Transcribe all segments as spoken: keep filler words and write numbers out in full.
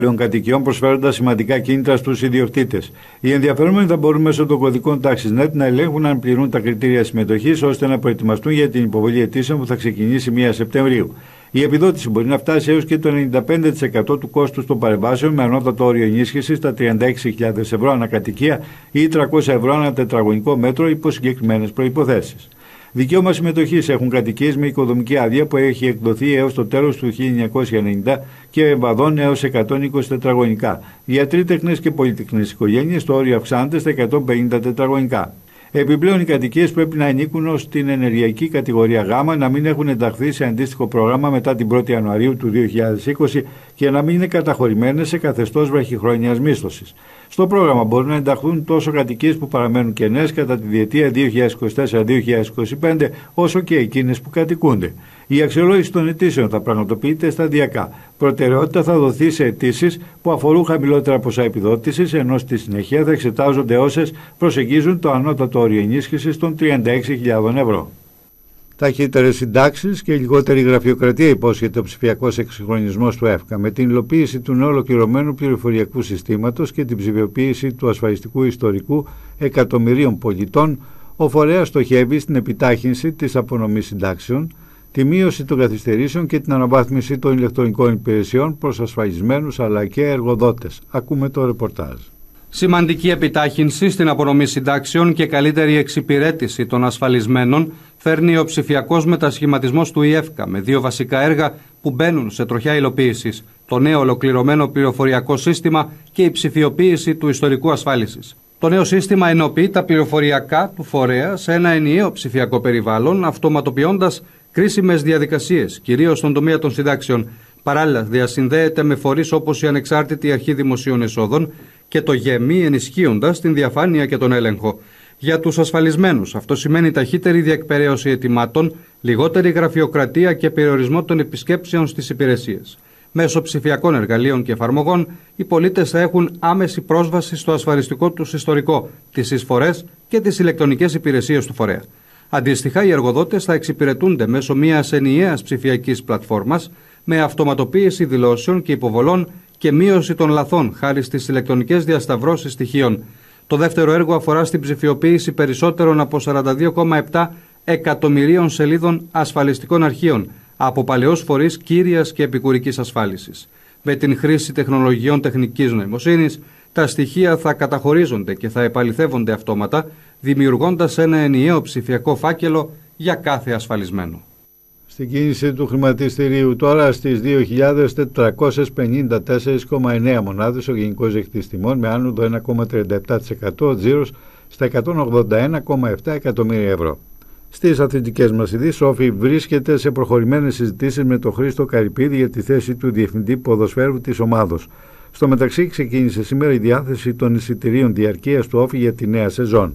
κατοικιών, προσφέροντας σημαντικά κίνητρα στους ιδιοκτήτες. Οι ενδιαφερόμενοι θα μπορούν μέσω των κωδικών TaxisNet να ελέγχουν αν πληρούν τα κριτήρια συμμετοχής, ώστε να προετοιμαστούν για την υποβολή αιτήσεων που θα ξεκινήσει πρώτη Σεπτεμβρίου. Η επιδότηση μπορεί να φτάσει έως και το ενενήντα πέντε τοις εκατό του κόστους των παρεμβάσεων, με ανώτατο όριο ενίσχυσης στα τριάντα έξι χιλιάδες ευρώ ανά κατοικία ή τριακόσια ευρώ ανά τετραγωνικό μέτρο υπό συγκεκριμένες προϋποθέσεις. Δικαίωμα συμμετοχής έχουν κατοικίες με οικοδομική άδεια που έχει εκδοθεί έως το τέλος του χίλια εννιακόσια ενενήντα και βαδών έως εκατόν είκοσι τετραγωνικά. Για τρίτεκνες και πολυτεκνές οικογένειες το όριο αυξάνεται στα εκατόν πενήντα τετραγωνικά. Επιπλέον, οι κατοικίες πρέπει να ανήκουν ως την ενεργειακή κατηγορία Γ, να μην έχουν ενταχθεί σε αντίστοιχο πρόγραμμα μετά την πρώτη Ιανουαρίου του δύο χιλιάδες είκοσι και να μην είναι καταχωρημένες σε καθεστώς βραχυχρόνιας μίσθωσης. Στο πρόγραμμα μπορούν να ενταχθούν τόσο κατοικίες που παραμένουν κενές κατά τη διετία δύο χιλιάδες είκοσι τέσσερα με δύο χιλιάδες είκοσι πέντε, όσο και εκείνες που κατοικούνται. Η αξιολόγηση των αιτήσεων θα πραγματοποιείται σταδιακά. Προτεραιότητα θα δοθεί σε αιτήσεις που αφορούν χαμηλότερα ποσά επιδότησης, ενώ στη συνέχεια θα εξετάζονται όσες προσεγγίζουν το ανώτατο όριο ενίσχυσης των τριάντα έξι χιλιάδες ευρώ. Ταχύτερες συντάξεις και λιγότερη γραφειοκρατία υπόσχεται ο ψηφιακός εξυγχρονισμός του ΕΦΚΑ. Με την υλοποίηση του νέου ολοκληρωμένου πληροφοριακού συστήματος και την ψηφιοποίηση του ασφαλιστικού ιστορικού εκατομμυρίων πολιτών, ο φορέας στοχεύει στην επιτάχυνση της απονομής συντάξεων, τη μείωση των καθυστερήσεων και την αναβάθμιση των ηλεκτρονικών υπηρεσιών προς ασφαλισμένους αλλά και εργοδότες. Ακούμε το ρεπορτάζ. Σημαντική επιτάχυνση στην απονομή συντάξεων και καλύτερη εξυπηρέτηση των ασφαλισμένων φέρνει ο ψηφιακός μετασχηματισμός του ΙΕΦΚΑ, με δύο βασικά έργα που μπαίνουν σε τροχιά υλοποίησης: το νέο ολοκληρωμένο πληροφοριακό σύστημα και η ψηφιοποίηση του ιστορικού ασφάλισης. Το νέο σύστημα ενοποιεί τα πληροφοριακά του φορέα σε ένα ενιαίο ψηφιακό περιβάλλον, αυτοματοποιώντας κρίσιμες διαδικασίες, κυρίως στον τομέα των συντάξεων. Παράλληλα, διασυνδέεται με φορείς όπως η Ανεξάρτητη Αρχή Δημοσίων Εσόδων και το ΓΕΜΗ, ενισχύοντας την διαφάνεια και τον έλεγχο. Για τους ασφαλισμένους, αυτό σημαίνει ταχύτερη διεκπεραίωση αιτημάτων, λιγότερη γραφειοκρατία και περιορισμό των επισκέψεων στις υπηρεσίες. Μέσω ψηφιακών εργαλείων και εφαρμογών, οι πολίτες θα έχουν άμεση πρόσβαση στο ασφαλιστικό τους ιστορικό, τις εισφορές και τις ηλεκτρονικές υπηρεσίες του φορέα. Αντίστοιχα, οι εργοδότες θα εξυπηρετούνται μέσω μιας ενιαίας ψηφιακής πλατφόρμας, με αυτοματοποίηση δηλώσεων και υποβολών και μείωση των λαθών χάρη στις ηλεκτρονικές διασταυρώσεις στοιχείων. Το δεύτερο έργο αφορά στην ψηφιοποίηση περισσότερων από σαράντα δύο κόμμα επτά εκατομμυρίων σελίδων ασφαλιστικών αρχείων από παλαιούς φορείς κύριας και επικουρικής ασφάλισης. Με την χρήση τεχνολογιών τεχνικής νοημοσύνης, τα στοιχεία θα καταχωρίζονται και θα επαληθεύονται αυτόματα, δημιουργώντας ένα ενιαίο ψηφιακό φάκελο για κάθε ασφαλισμένο. Στην κίνηση του χρηματιστηρίου τώρα στις δύο χιλιάδες τετρακόσιες πενήντα τέσσερα κόμμα εννέα μονάδες ο γενικός δείκτης τιμών, με άνοδο ένα κόμμα τριάντα επτά τοις εκατό, τζίρος στα εκατόν ογδόντα ένα κόμμα επτά εκατομμύρια ευρώ. Στις αθλητικές μας ειδήσεις, ο Όφη βρίσκεται σε προχωρημένες συζητήσεις με τον Χρήστο Καρυπίδη για τη θέση του διευθυντή ποδοσφαίρου της ομάδος. Στο μεταξύ, ξεκίνησε σήμερα η διάθεση των εισιτηρίων διαρκείας του Όφη για τη νέα σεζόν.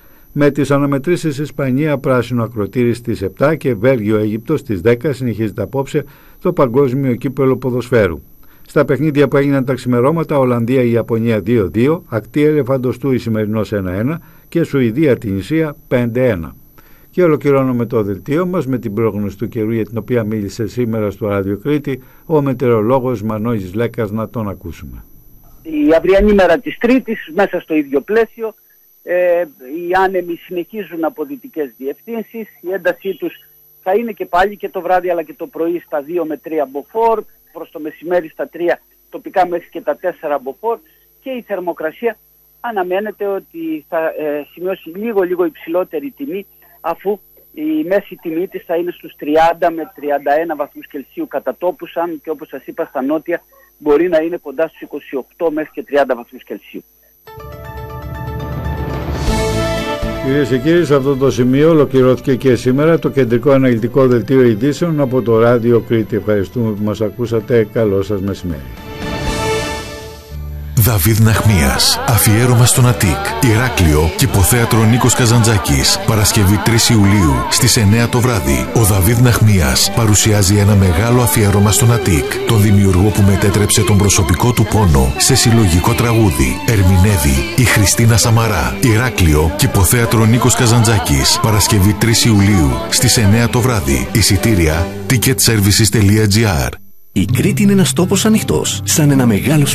Με τις αναμετρήσεις Ισπανία πράσινο ακροτήρι στις επτά και Βέλγιο-Αίγυπτο στις δέκα συνεχίζεται απόψε το παγκόσμιο κύπελλο ποδοσφαίρου. Στα παιχνίδια που έγιναν τα ξημερώματα, Ολλανδία-Ιαπωνία δύο δύο, Ακτή Ελεφαντοστού η σημερινός ένα ένα και Σουηδία-Τινησία πέντε ένα. Και ολοκληρώνουμε το δελτίο μας με την πρόγνωση του καιρού, για την οποία μίλησε σήμερα στο Ράδιο Κρήτη ο μετεωρολόγος Μανώλης Λέκας. Να τον ακούσουμε. Η αυριανή μέρα της Τρίτης, μέσα στο ίδιο πλαίσιο, ε, οι άνεμοι συνεχίζουν από δυτικές διευθύνσεις. Η έντασή τους θα είναι και πάλι και το βράδυ αλλά και το πρωί στα δύο με τρία μποφόρ, προς το μεσημέρι στα τρία, τοπικά μέχρι και τα τέσσερα μποφόρ, και η θερμοκρασία αναμένεται ότι θα ε, σημειώσει λίγο λίγο υψηλότερη τιμή, αφού η μέση τιμή της θα είναι στους τριάντα με τριάντα ένα βαθμούς Κελσίου κατά τόπους, αν και όπως σας είπα στα νότια μπορεί να είναι κοντά στους είκοσι οκτώ μέχρι και τριάντα βαθμούς Κελσίου. Κυρίες και κύριοι, σε αυτό το σημείο ολοκληρώθηκε και σήμερα το κεντρικό αναλυτικό δελτίο ειδήσεων από το Ράδιο Κρήτη. Ευχαριστούμε που μας ακούσατε. Καλό σας μεσημέρι. Δαβίδ Ναχμίας. Αφιέρωμα στον Αττικ. Ηράκλειο, Κηποθέατρο Νίκος Καζαντζάκης. Παρασκευή τρεις Ιουλίου στις εννέα το βράδυ. Ο Δαβίδ Ναχμίας παρουσιάζει ένα μεγάλο αφιέρωμα στον Αττικ, τον δημιουργό που μετέτρεψε τον προσωπικό του πόνο σε συλλογικό τραγούδι. Ερμηνεύει η Χριστίνα Σαμαρά. Ηράκλειο, Κηποθέατρο Νίκος Καζαντζάκης. Παρασκευή τρεις Ιουλίου στις εννέα το βράδυ. Εισιτήρια ticket services τελεία gr. Η Κρήτη είναι ένας τόπος ανοιχτός, σαν ένα μεγάλο